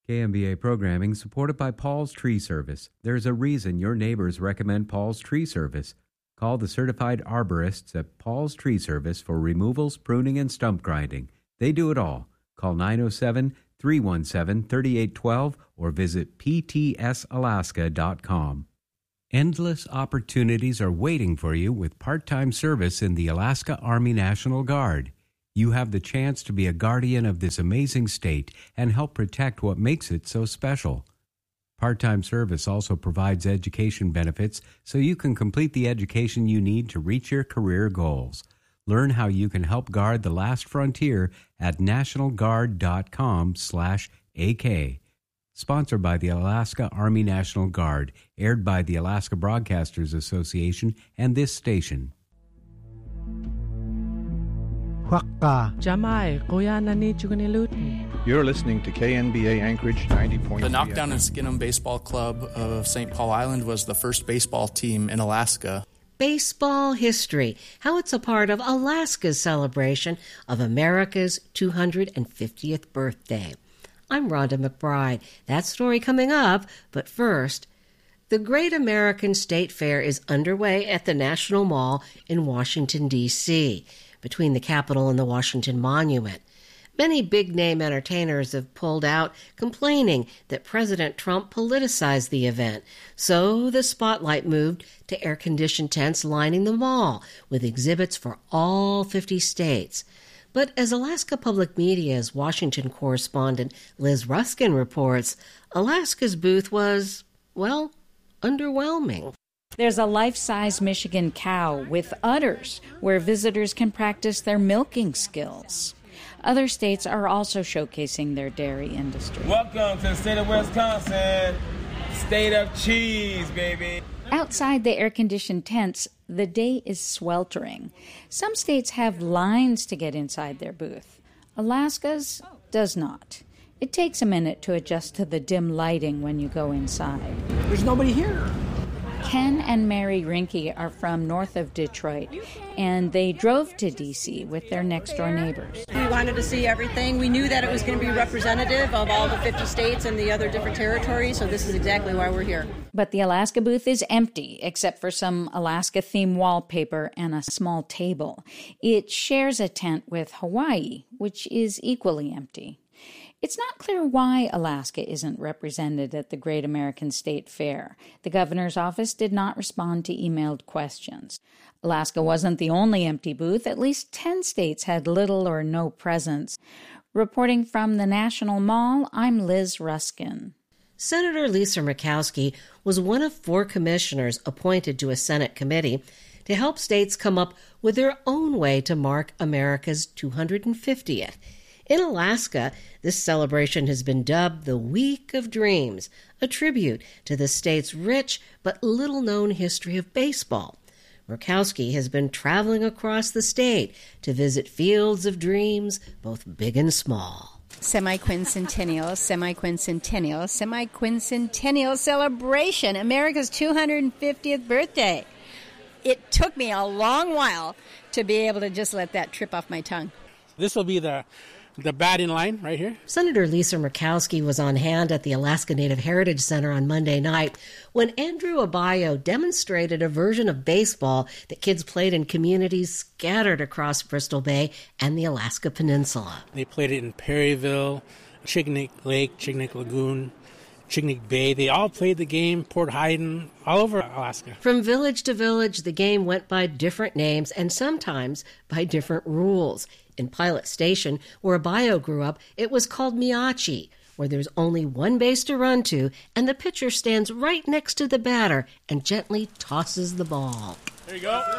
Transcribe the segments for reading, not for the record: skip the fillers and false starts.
KMBA programming supported by Paul's Tree Service. There's a reason your neighbors recommend Paul's Tree Service. Call the certified arborists at Paul's Tree Service for removals, pruning, and stump grinding. They do it all. Call 907-317-3812 or visit ptsalaska.com. Endless opportunities are waiting for you with part-time service in the Alaska Army National Guard. You have the chance to be a guardian of this amazing state and help protect what makes it so special. Part-time service also provides education benefits so you can complete the education you need to reach your career goals. Learn how you can help guard the last frontier at nationalguard.com/AK. Sponsored by the Alaska Army National Guard, aired by the Alaska Broadcasters Association and this station. You're listening to KNBA Anchorage 90.3. The Knockdown and Skin'em Baseball Club of St. Paul Island was the first baseball team in Alaska. Baseball history, how it's a part of Alaska's celebration of America's 250th birthday. I'm Rhonda McBride. That story coming up, but first, the Great American State Fair is underway at the National Mall in Washington, D.C., between the Capitol and the Washington Monument. Many big-name entertainers have pulled out, complaining that President Trump politicized the event. So the spotlight moved to air-conditioned tents lining the mall, with exhibits for all 50 states. But as Alaska Public Media's Washington correspondent Liz Ruskin reports, Alaska's booth was, well, underwhelming. There's a life-size Michigan cow with udders where visitors can practice their milking skills. Other states are also showcasing their dairy industry. Welcome to the state of Wisconsin, state of cheese, baby. Outside the air-conditioned tents, the day is sweltering. Some states have lines to get inside their booth. Alaska's does not. It takes a minute to adjust to the dim lighting when you go inside. There's nobody here. Ken and Mary Rinke are from north of Detroit, and they drove to D.C. with their next-door neighbors. We wanted to see everything. We knew that it was going to be representative of all the 50 states and the other different territories, so this is exactly why we're here. But the Alaska booth is empty, except for some Alaska-themed wallpaper and a small table. It shares a tent with Hawaii, which is equally empty. It's not clear why Alaska isn't represented at the Great American State Fair. The governor's office did not respond to emailed questions. Alaska wasn't the only empty booth. At least 10 states had little or no presence. Reporting from the National Mall, I'm Liz Ruskin. Senator Lisa Murkowski was one of 4 commissioners appointed to a Senate committee to help states come up with their own way to mark America's 250th. In Alaska, this celebration has been dubbed the Week of Dreams, a tribute to the state's rich but little-known history of baseball. Murkowski has been traveling across the state to visit fields of dreams, both big and small. Semi-quincentennial celebration, America's 250th birthday. It took me a long while to be able to just let that trip off my tongue. This will be the batting line right here. Senator Lisa Murkowski was on hand at the Alaska Native Heritage Center on Monday night when Andrew Abayo demonstrated a version of baseball that kids played in communities scattered across Bristol Bay and the Alaska Peninsula. They played it in Perryville, Chignik Lake, Chignik Lagoon, Chignik Bay. They all played the game, Port Hayden, all over Alaska. From village to village, the game went by different names and sometimes by different rules. In Pilot Station, where Abayo grew up, it was called Miachi, where there's only one base to run to, and the pitcher stands right next to the batter and gently tosses the ball. There you go.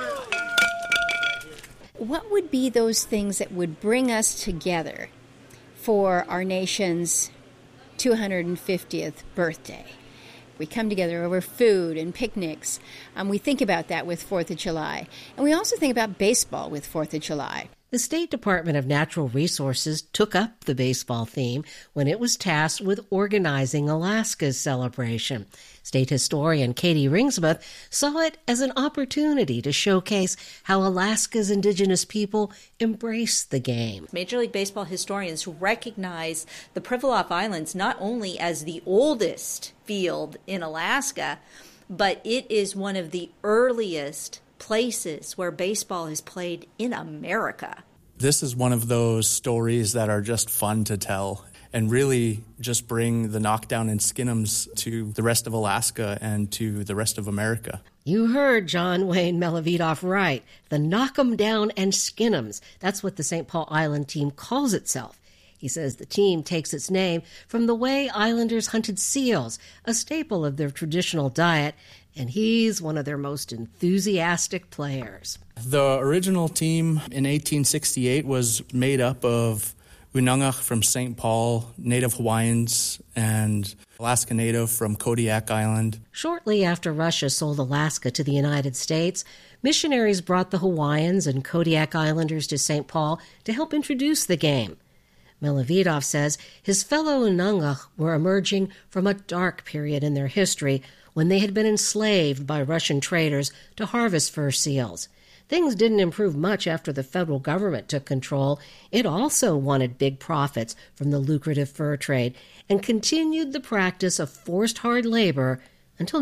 What would be those things that would bring us together for our nation's 250th birthday? We come together over food and picnics. We think about that with 4th of July. And we also think about baseball with 4th of July. The State Department of Natural Resources took up the baseball theme when it was tasked with organizing Alaska's celebration. State historian Katie Ringsmith saw it as an opportunity to showcase how Alaska's indigenous people embrace the game. Major League Baseball historians recognize the Pribilof Islands not only as the oldest field in Alaska, but it is one of the earliest places where baseball is played in America. This is one of those stories that are just fun to tell and really just bring the knockdown and skin'ems to the rest of Alaska and to the rest of America. You heard John Wayne Melavidoff right. The knock-'em down and skin'ems. That's what the St. Paul Island team calls itself. He says the team takes its name from the way islanders hunted seals, a staple of their traditional diet, and he's one of their most enthusiastic players. The original team in 1868 was made up of Unangach from St. Paul, Native Hawaiians, and Alaska Native from Kodiak Island. Shortly after Russia sold Alaska to the United States, missionaries brought the Hawaiians and Kodiak Islanders to St. Paul to help introduce the game. Melavidoff says his fellow Unangach were emerging from a dark period in their history when they had been enslaved by Russian traders to harvest fur seals. Things didn't improve much after the federal government took control. It also wanted big profits from the lucrative fur trade and continued the practice of forced hard labor until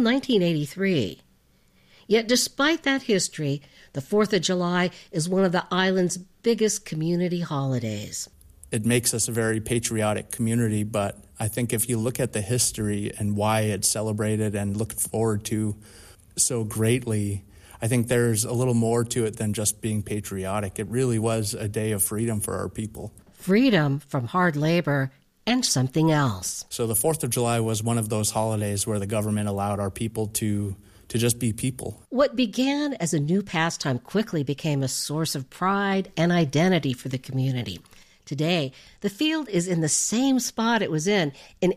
1983. Yet despite that history, the 4th of July is one of the island's biggest community holidays. It makes us a very patriotic community, but I think if you look at the history and why it's celebrated and looked forward to so greatly, I think there's a little more to it than just being patriotic. It really was a day of freedom for our people. Freedom from hard labor and something else. So the 4th of July was one of those holidays where the government allowed our people to just be people. What began as a new pastime quickly became a source of pride and identity for the community. Today, the field is in the same spot it was in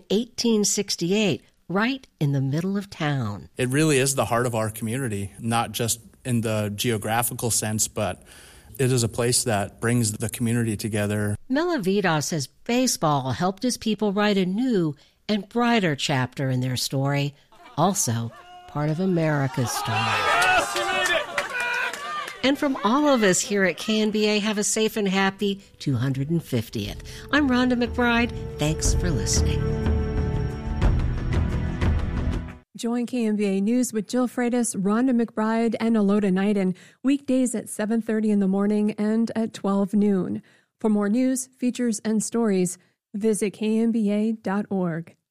1868, right in the middle of town. It really is the heart of our community, not just in the geographical sense, but it is a place that brings the community together. Melavidoff says baseball helped his people write a new and brighter chapter in their story, also part of America's story. And from all of us here at KNBA, have a safe and happy 250th. I'm Rhonda McBride. Thanks for listening. Join KNBA News with Jill Freitas, Rhonda McBride, and Alota Knighton weekdays at 7:30 in the morning and at 12 noon. For more news, features, and stories, visit knba.org.